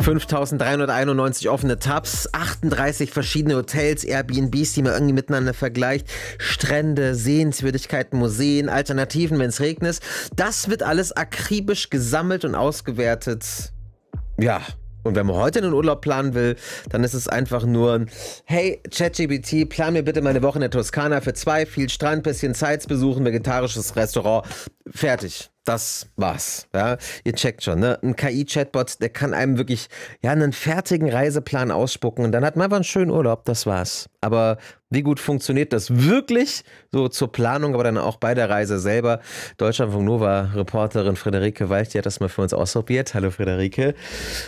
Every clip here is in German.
5.391 offene Tabs, 38 verschiedene Hotels, Airbnbs, die man irgendwie miteinander vergleicht, Strände, Sehenswürdigkeiten, Museen, Alternativen, wenn es regnet. Das wird alles akribisch gesammelt und ausgewertet. Ja. Und wenn man heute einen Urlaub planen will, dann ist es einfach nur, hey, ChatGPT, plan mir bitte meine Woche in der Toskana für 2, viel Strand, bisschen Sites besuchen, vegetarisches Restaurant, fertig. Das war's. Ja, ihr checkt schon, ne? Ein KI-Chatbot, der kann einem wirklich einen fertigen Reiseplan ausspucken und dann hat man einfach einen schönen Urlaub, das war's. Aber wie gut funktioniert das wirklich so zur Planung, aber dann auch bei der Reise selber? Deutschlandfunk Nova-Reporterin Friederike Walch, die hat das mal für uns ausprobiert. Hallo Friederike.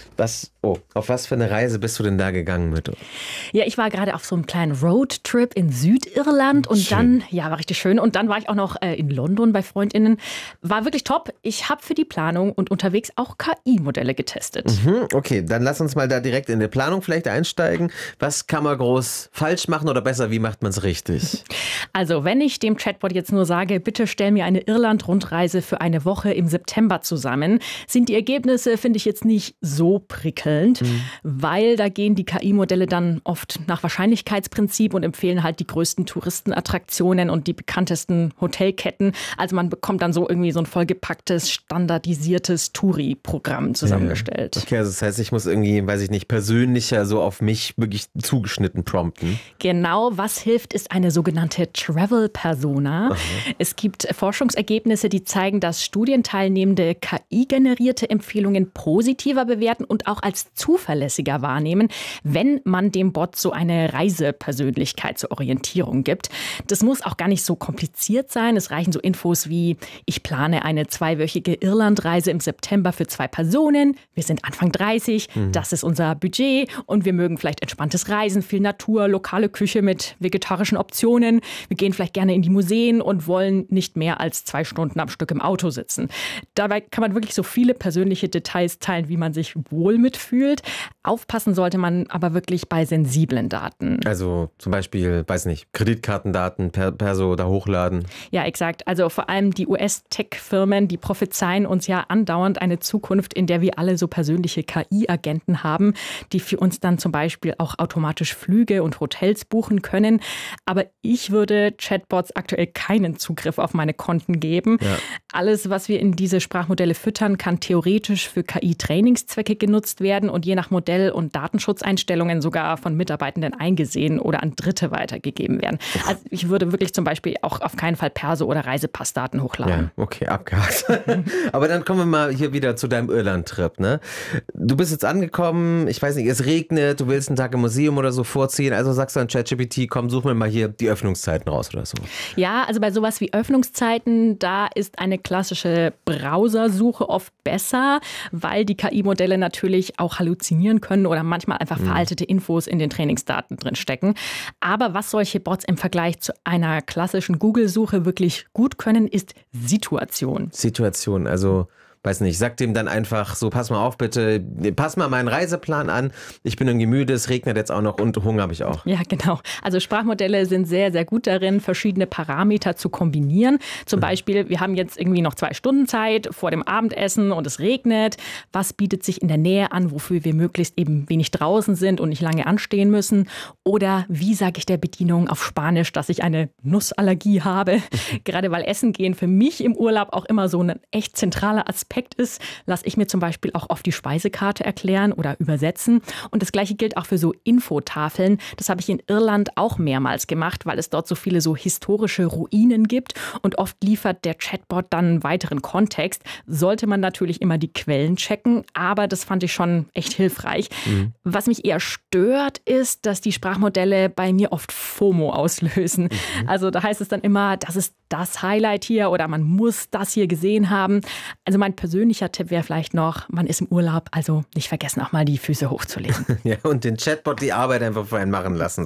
Auf was für eine Reise bist du denn da gegangen mit? Ja, ich war gerade auf so einem kleinen Roadtrip in Südirland und schön. Dann, war richtig schön. Und dann war ich auch noch in London bei FreundInnen. War wirklich top. Ich habe für die Planung und unterwegs auch KI-Modelle getestet. Okay, dann lass uns mal da direkt in die Planung vielleicht einsteigen. Was kann man groß falsch machen oder besser, wie macht man es richtig? Also, wenn ich dem Chatbot jetzt nur sage, bitte stell mir eine Irland-Rundreise für eine Woche im September zusammen, sind die Ergebnisse, finde ich, jetzt nicht so prickelnd, weil da gehen die KI-Modelle dann oft nach Wahrscheinlichkeitsprinzip und empfehlen halt die größten Touristenattraktionen und die bekanntesten Hotelketten. Also man bekommt dann so irgendwie so ein vollgepacktes, standardisiertes Touri-Programm zusammengestellt. Okay, also das heißt, ich muss irgendwie, weiß ich nicht, persönlicher so auf mich wirklich zugeschnitten prompten. Genau, was hilft, ist eine sogenannte Travel-Persona. Es gibt Forschungsergebnisse, die zeigen, dass Studienteilnehmende KI-generierte Empfehlungen positiver bewerten und auch als zuverlässiger wahrnehmen, wenn man dem Bot so eine Reisepersönlichkeit zur Orientierung gibt. Das muss auch gar nicht so kompliziert sein. Es reichen so Infos wie, ich plane eine 2-wöchige Irlandreise im September für 2 Personen. Wir sind Anfang 30, das ist unser Budget und wir mögen vielleicht entspanntes Reisen, viel Natur, lokale Küche mit vegetarischen Optionen. Wir gehen vielleicht gerne in die Museen und wollen nicht mehr als 2 Stunden am Stück im Auto sitzen. Dabei kann man wirklich so viele persönliche Details teilen, wie man sich wohl mitfühlt. Aufpassen sollte man aber wirklich bei sensiblen Daten. Also zum Beispiel, weiß nicht, Kreditkartendaten, Perso da hochladen. Ja, exakt. Also vor allem die US-Tech-Firmen, die prophezeien uns ja andauernd eine Zukunft, in der wir alle so persönliche KI-Agenten haben, die für uns dann zum Beispiel auch automatisch Flüge und Hotels buchen können. Aber ich würde Chatbots aktuell keinen Zugriff auf meine Konten geben. Ja. Alles, was wir in diese Sprachmodelle füttern, kann theoretisch für KI-Trainingszwecke genutzt werden und je nach Modell und Datenschutzeinstellungen sogar von Mitarbeitenden eingesehen oder an Dritte weitergegeben werden. Also ich würde wirklich zum Beispiel auch auf keinen Fall Perso- oder Reisepassdaten hochladen. Ja, okay, abgehakt. Aber dann kommen wir mal hier wieder zu deinem Irland-Trip, ne? Du bist jetzt angekommen, ich weiß nicht, es regnet, du willst einen Tag im Museum oder so vorziehen, also sagst du an ChatGPT, komm, such mir mal hier die Öffnungszeiten raus oder so. Ja, also bei sowas wie Öffnungszeiten, da ist eine klassische Browsersuche oft besser, weil die KI-Modelle natürlich auch halluzinieren können oder manchmal einfach veraltete Infos in den Trainingsdaten drin stecken. Aber was solche Bots im Vergleich zu einer klassischen Google-Suche wirklich gut können, ist Situation. Situation, also weiß nicht, sag dem dann einfach so, pass mal auf bitte, pass mal meinen Reiseplan an, ich bin irgendwie müde, es regnet jetzt auch noch und Hunger habe ich auch. Ja, genau. Also Sprachmodelle sind sehr, sehr gut darin, verschiedene Parameter zu kombinieren. Zum Beispiel, wir haben jetzt irgendwie noch 2 Stunden Zeit vor dem Abendessen und es regnet. Was bietet sich in der Nähe an, wofür wir möglichst eben wenig draußen sind und nicht lange anstehen müssen? Oder wie sage ich der Bedienung auf Spanisch, dass ich eine Nussallergie habe? Gerade weil Essen gehen für mich im Urlaub auch immer so ein echt zentraler Aspekt ist, lasse ich mir zum Beispiel auch oft die Speisekarte erklären oder übersetzen. Und das Gleiche gilt auch für so Infotafeln. Das habe ich in Irland auch mehrmals gemacht, weil es dort so viele so historische Ruinen gibt. Und oft liefert der Chatbot dann weiteren Kontext. Sollte man natürlich immer die Quellen checken, aber das fand ich schon echt hilfreich. Was mich eher stört, ist, dass die Sprachmodelle bei mir oft FOMO auslösen. Also da heißt es dann immer, das ist das Highlight hier oder man muss das hier gesehen haben. Also mein persönlicher Tipp wäre vielleicht noch, man ist im Urlaub, also nicht vergessen, auch mal die Füße hochzulegen. Ja, und den Chatbot die Arbeit einfach für einen machen lassen.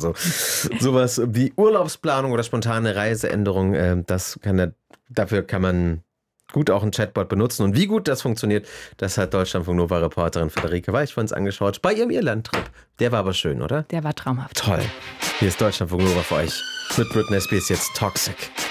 Sowas wie Urlaubsplanung oder spontane Reiseänderung, dafür kann man gut auch einen Chatbot benutzen. Und wie gut das funktioniert, das hat Deutschlandfunk Nova-Reporterin Friederike Walch für uns angeschaut bei ihrem Irland-Trip. Der war aber schön, oder? Der war traumhaft. Toll. Hier ist Deutschlandfunk Nova für euch. Mit Britney Spears jetzt Toxic.